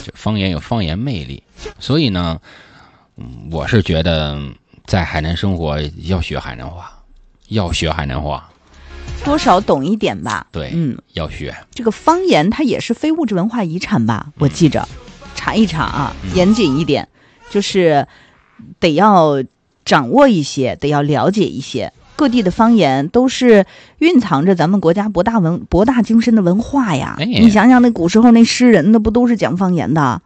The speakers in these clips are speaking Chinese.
方言有方言魅力，所以呢，我是觉得在海南生活要学海南话， 多少懂一点吧。 对，要学。 这个方言它也是非物质文化遗产吧？我记着，查一查啊，严谨一点，就是得要掌握一些，得要了解一些。各地的方言都是蕴藏着咱们国家博大精深的文化呀。你想想，那古时候那诗人，那不都是讲方言的？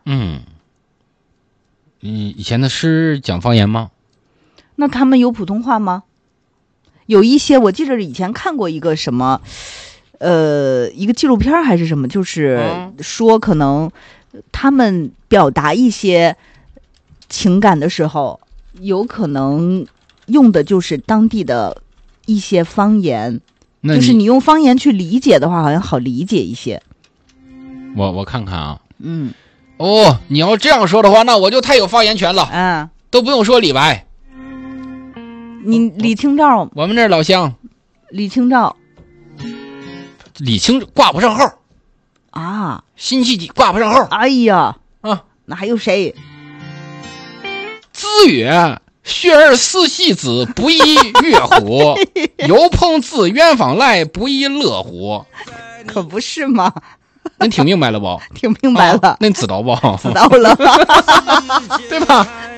以前的诗讲方言吗？ 那他们有普通话吗？有一些，我记着以前看过一个什么，一个纪录片还是什么，就是说可能他们表达一些情感的时候，有可能用的就是当地的一些方言，就是你用方言去理解的话，好像好理解一些。 我看看啊，你要这样说的话，那我就太有发言权了，都不用说李白。 你李清照， 我们这儿老乡， 李清照挂不上号啊， 辛弃疾挂不上号。 哎呀那还有谁？ 子曰：“学而思戏子，不亦乐乎？有朋自远方来，不亦乐乎？” 可不是吗？ 您听明白了不？ 听明白了。 您知道不？ 知道了， 对吧？